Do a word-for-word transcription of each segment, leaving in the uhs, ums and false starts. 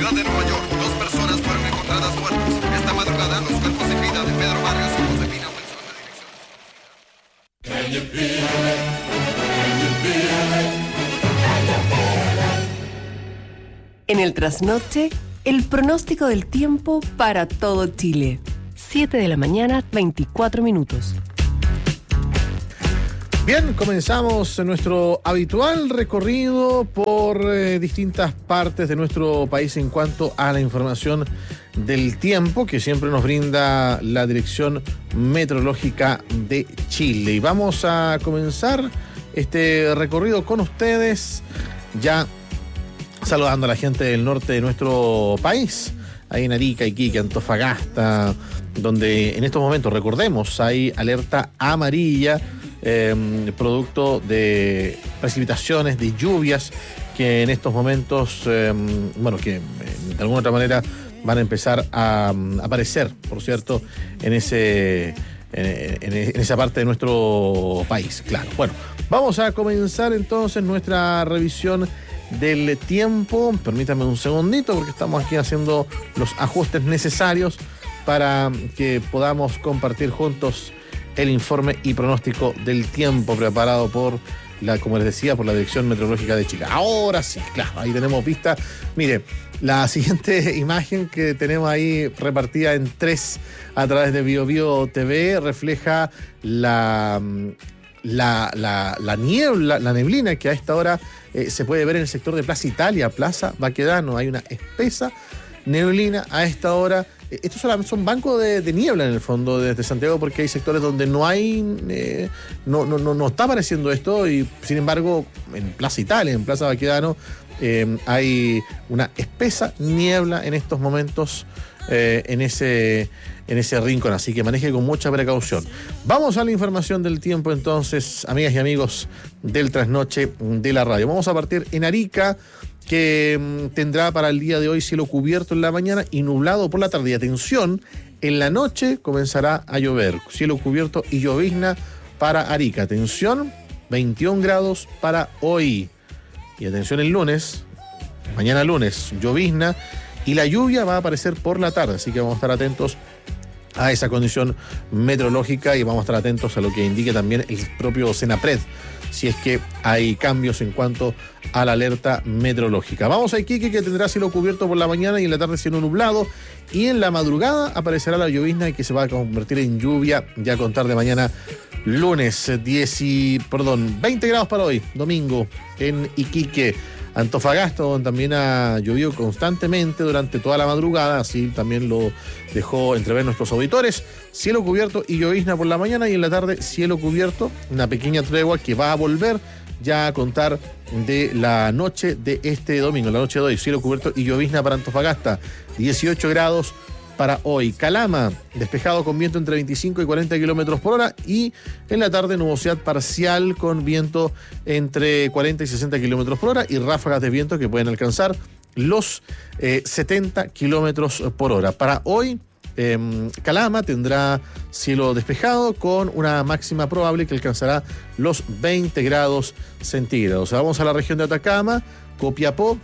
ciudad de Nueva York, dos personas fueron encontradas muertas. Esta madrugada, los cuerpos sin vida de Pedro Barrios y Josefina Wilson de dirección. Can you feel it? Can you feel it? Can you feel it? En el trasnoche, el pronóstico del tiempo para todo Chile. siete de la mañana, veinticuatro minutos. Bien, comenzamos nuestro habitual recorrido por eh, distintas partes de nuestro país en cuanto a la información del tiempo que siempre nos brinda la Dirección Meteorológica de Chile. Y vamos a comenzar este recorrido con ustedes ya saludando a la gente del norte de nuestro país, ahí en Arica, Iquique, Antofagasta, donde en estos momentos, recordemos, hay alerta amarilla, eh, producto de precipitaciones, de lluvias, que en estos momentos, eh, bueno, que de alguna otra manera van a empezar a, a aparecer, por cierto, en ese... En, en, en esa parte de nuestro país, claro. Bueno, vamos a comenzar entonces nuestra revisión del tiempo. Permítame un segundito porque estamos aquí haciendo los ajustes necesarios para que podamos compartir juntos el informe y pronóstico del tiempo preparado por la, como les decía, por la Dirección Meteorológica de Chile. Ahora sí, claro, ahí tenemos vista. Mire, la siguiente imagen que tenemos ahí repartida en tres a través de BioBio T V refleja la, la, la, la niebla, la neblina que a esta hora eh, se puede ver en el sector de Plaza Italia, Plaza Baquedano. Hay una espesa neblina a esta hora. Estos son, son bancos de, de niebla en el fondo desde Santiago, porque hay sectores donde no hay, eh, no, no, no, no está apareciendo esto, y sin embargo en Plaza Italia, en Plaza Baquedano, eh, hay una espesa niebla en estos momentos eh, en ese, en ese rincón, así que maneje con mucha precaución. Vamos a la información del tiempo entonces, amigas y amigos del Trasnoche de la Radio. Vamos a partir en Arica, que mmm, tendrá para el día de hoy cielo cubierto en la mañana y nublado por la tarde. Y atención, en la noche comenzará a llover, cielo cubierto y llovizna para Arica. Atención, veintiún grados para hoy. Y atención el lunes, mañana lunes, llovizna y la lluvia va a aparecer por la tarde, así que vamos a estar atentos a esa condición meteorológica y vamos a estar atentos a lo que indique también el propio Senapred, si es que hay cambios en cuanto a la alerta meteorológica. Vamos a Iquique, que tendrá cielo cubierto por la mañana y en la tarde cielo nublado, y en la madrugada aparecerá la llovizna que se va a convertir en lluvia ya a contar de mañana lunes. diez y, perdón, veinte grados para hoy, domingo, en Iquique. Antofagasta, donde también ha llovido constantemente durante toda la madrugada, así también lo dejó entrever nuestros auditores. Cielo cubierto y llovizna por la mañana, y en la tarde cielo cubierto, una pequeña tregua que va a volver ya a contar de la noche de este domingo, la noche de hoy. Cielo cubierto y llovizna para Antofagasta, dieciocho grados para hoy. Calama, despejado con viento entre veinticinco y cuarenta kilómetros por hora, y en la tarde nubosidad parcial con viento entre cuarenta y sesenta kilómetros por hora y ráfagas de viento que pueden alcanzar los eh, setenta kilómetros por hora. Para hoy, eh, Calama tendrá cielo despejado con una máxima probable que alcanzará los veinte grados centígrados. Vamos a la región de Atacama, Copiapó,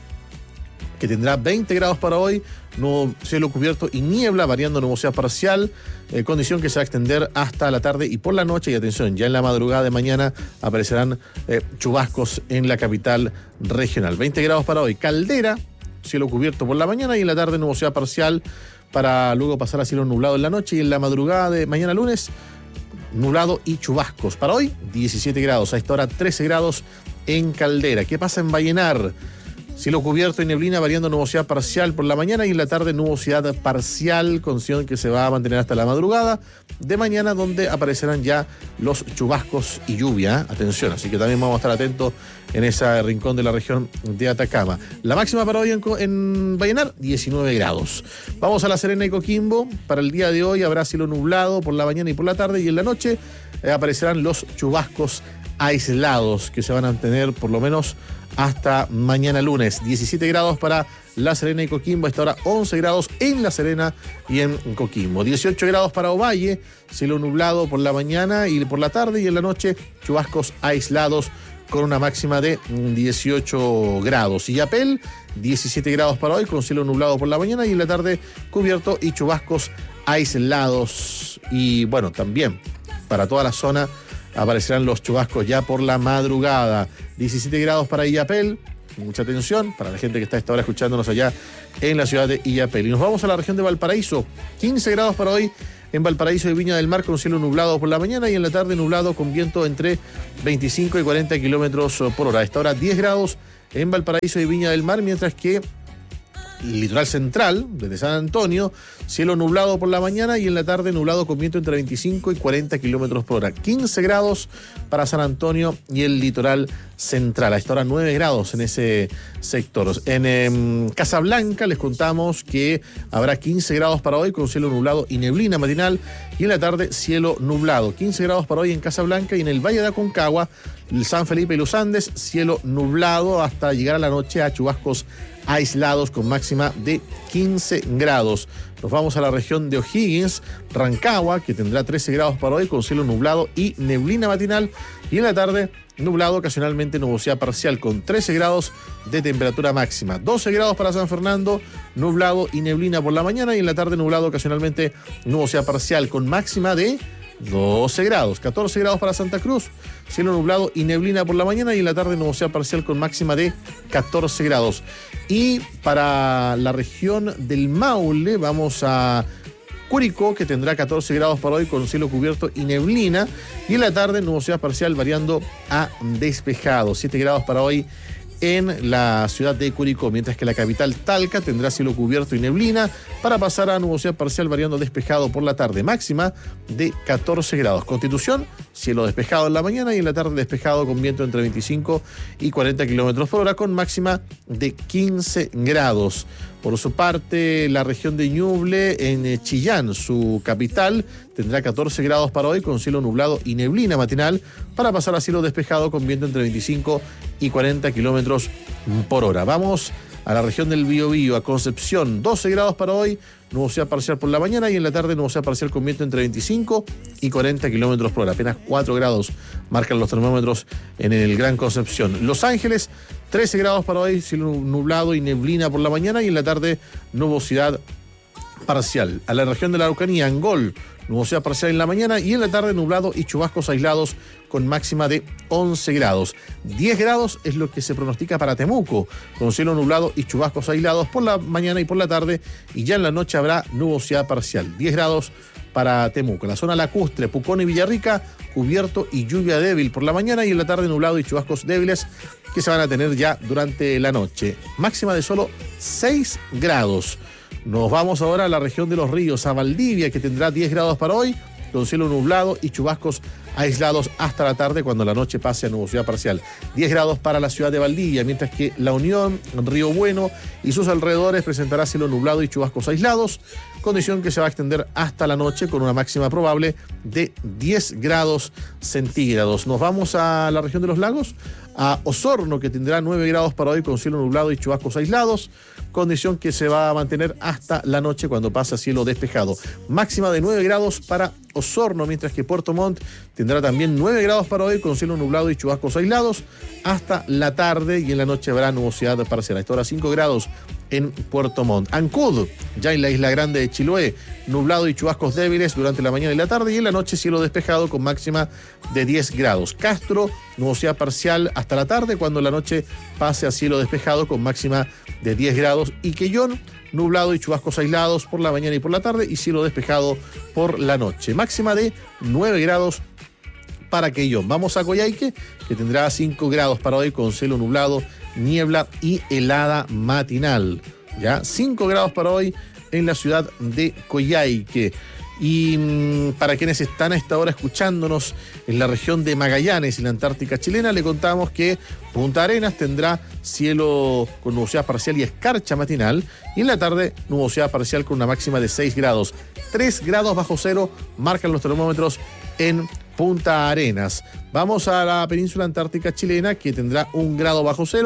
que tendrá veinte grados para hoy, no, cielo cubierto y niebla, variando nubosidad parcial, eh, condición que se va a extender hasta la tarde y por la noche. Y atención, ya en la madrugada de mañana aparecerán eh, chubascos en la capital regional. veinte grados para hoy. Caldera, cielo cubierto por la mañana y en la tarde nubosidad parcial, para luego pasar a cielo nublado en la noche, y en la madrugada de mañana lunes, nublado y chubascos. Para hoy, diecisiete grados, a esta hora trece grados en Caldera. ¿Qué pasa en Vallenar? Cielo cubierto y neblina, variando nubosidad parcial por la mañana, y en la tarde nubosidad parcial, condición que se va a mantener hasta la madrugada de mañana, donde aparecerán ya los chubascos y lluvia. Atención, así que también vamos a estar atentos en ese rincón de la región de Atacama. La máxima para hoy en, en Vallenar, diecinueve grados. Vamos a La Serena y Coquimbo. Para el día de hoy habrá cielo nublado por la mañana y por la tarde, y en la noche eh, aparecerán los chubascos aislados que se van a mantener por lo menos hasta mañana lunes. diecisiete grados para La Serena y Coquimbo, a esta hora once grados en La Serena y en Coquimbo. dieciocho grados para Ovalle, cielo nublado por la mañana y por la tarde, y en la noche chubascos aislados con una máxima de dieciocho grados. Illapel, diecisiete grados para hoy, con cielo nublado por la mañana y en la tarde cubierto y chubascos aislados. Y bueno, también para toda la zona aparecerán los chubascos ya por la madrugada. diecisiete grados para Illapel. Mucha atención para la gente que está a esta hora escuchándonos allá en la ciudad de Illapel. Y nos vamos a la región de Valparaíso. quince grados para hoy en Valparaíso y Viña del Mar, con cielo nublado por la mañana y en la tarde nublado con viento entre veinticinco y cuarenta kilómetros por hora. A esta hora diez grados en Valparaíso y Viña del Mar, mientras que el litoral central, desde San Antonio, cielo nublado por la mañana y en la tarde nublado con viento entre veinticinco y cuarenta kilómetros por hora. quince grados para San Antonio y el litoral central. A esta hora nueve grados en ese sector. En eh, Casablanca les contamos que habrá quince grados para hoy con cielo nublado y neblina matinal y en la tarde cielo nublado. quince grados para hoy en Casablanca y en el Valle de Aconcagua, el San Felipe y los Andes, cielo nublado hasta llegar a la noche a chubascos aislados con máxima de quince grados. Nos vamos a la región de O'Higgins, Rancagua, que tendrá trece grados para hoy con cielo nublado y neblina matinal y en la tarde nublado, ocasionalmente nubosidad parcial con trece grados de temperatura máxima. doce grados para San Fernando, nublado y neblina por la mañana y en la tarde nublado, ocasionalmente nubosidad parcial con máxima de doce grados. catorce grados para Santa Cruz, cielo nublado y neblina por la mañana y en la tarde nubosidad parcial con máxima de catorce grados. Y para la región del Maule vamos a Curicó, que tendrá catorce grados para hoy con cielo cubierto y neblina y en la tarde nubosidad parcial variando a despejado. siete grados para hoy en la ciudad de Curicó, mientras que la capital Talca tendrá cielo cubierto y neblina para pasar a nubosidad parcial variando despejado por la tarde, máxima de catorce grados. Constitución, cielo despejado en la mañana y en la tarde despejado con viento entre veinticinco y cuarenta kilómetros por hora con máxima de quince grados. Por su parte, la región de Ñuble en Chillán, su capital, tendrá catorce grados para hoy con cielo nublado y neblina matinal para pasar a cielo despejado con viento entre veinticinco y cuarenta kilómetros por hora. Vamos a la región del Biobío, a Concepción, doce grados para hoy, nubosidad parcial por la mañana y en la tarde nubosidad parcial con viento entre veinticinco y cuarenta kilómetros por hora. Apenas cuatro grados marcan los termómetros en el Gran Concepción. Los Ángeles, trece grados para hoy, cielo nublado y neblina por la mañana y en la tarde nubosidad parcial. A la región de la Araucanía, Angol, nubosidad parcial en la mañana y en la tarde nublado y chubascos aislados con máxima de once grados. diez grados es lo que se pronostica para Temuco, con cielo nublado y chubascos aislados por la mañana y por la tarde y ya en la noche habrá nubosidad parcial. diez grados para Temuco. En la zona lacustre, Pucón y Villarrica, cubierto y lluvia débil por la mañana y en la tarde nublado y chubascos débiles que se van a tener ya durante la noche. Máxima de solo seis grados. Nos vamos ahora a la región de Los Ríos, a Valdivia, que tendrá diez grados para hoy, con cielo nublado y chubascos aislados hasta la tarde cuando la noche pase a nubosidad parcial. diez grados para la ciudad de Valdivia, mientras que La Unión, Río Bueno y sus alrededores presentará cielo nublado y chubascos aislados, condición que se va a extender hasta la noche con una máxima probable de diez grados centígrados. Nos vamos a la región de los lagos, a Osorno, que tendrá nueve grados para hoy con cielo nublado y chubascos aislados, condición que se va a mantener hasta la noche cuando pasa cielo despejado. Máxima de nueve grados para Osorno, mientras que Puerto Montt tendrá también nueve grados para hoy con cielo nublado y chubascos aislados hasta la tarde y en la noche habrá nubosidad parcial. A esta hora cinco grados en Puerto Montt. Ancud, ya en la isla grande de Chiloé, nublado y chubascos débiles durante la mañana y la tarde y en la noche cielo despejado con máxima de diez grados. Castro, nubosidad parcial hasta la tarde cuando la noche pase a cielo despejado con máxima de diez grados. Y Quellón, nublado y chubascos aislados por la mañana y por la tarde y cielo despejado por la noche. Máxima de nueve grados para Quellón. Vamos a Coyhaique, que tendrá cinco grados para hoy con cielo nublado, niebla y helada matinal. Ya, cinco grados para hoy en la ciudad de Coyhaique. Y mmm, para quienes están a esta hora escuchándonos en la región de Magallanes y la Antártica chilena, le contamos que Punta Arenas tendrá cielo con nubosidad parcial y escarcha matinal y en la tarde nubosidad parcial con una máxima de seis grados. tres grados bajo cero marcan los termómetros en Punta Arenas. Vamos a la península antártica chilena, que tendrá un grado bajo cero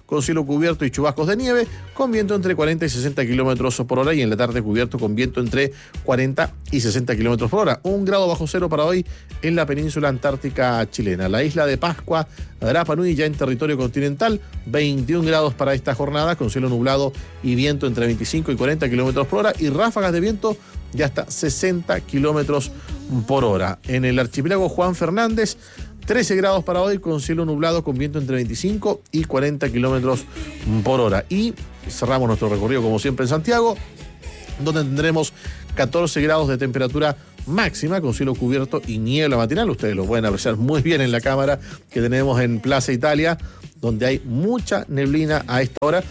con cielo cubierto y chubascos de nieve, con viento entre cuarenta y sesenta kilómetros por hora, y en la tarde cubierto con viento entre cuarenta y sesenta kilómetros por hora. Un grado bajo cero para hoy en la península antártica chilena. La isla de Pascua, Rapa Nui, ya en territorio continental, veintiún grados para esta jornada, con cielo nublado y viento entre veinticinco y cuarenta kilómetros por hora, y ráfagas de viento de hasta sesenta kilómetros por hora. En el archipiélago Juan Fernández, trece grados para hoy, con cielo nublado, con viento entre veinticinco y cuarenta kilómetros por hora. Y cerramos nuestro recorrido, como siempre, en Santiago, donde tendremos catorce grados de temperatura máxima, con cielo cubierto y niebla matinal. Ustedes lo pueden apreciar muy bien en la cámara que tenemos en Plaza Italia, donde hay mucha neblina a esta hora.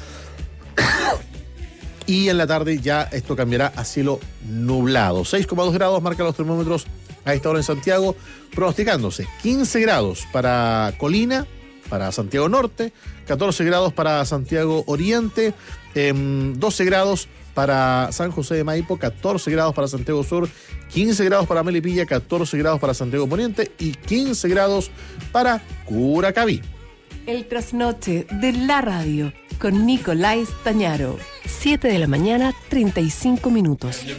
Y en la tarde ya esto cambiará a cielo nublado. seis coma dos grados marcan los termómetros a esta hora en Santiago, pronosticándose quince grados para Colina, para Santiago Norte, catorce grados para Santiago Oriente, eh, doce grados para San José de Maipo, catorce grados para Santiago Sur, quince grados para Melipilla, catorce grados para Santiago Poniente y quince grados para Curacaví. El trasnoche de la radio con Nicolás Tañaro. siete de la mañana, treinta y cinco minutos.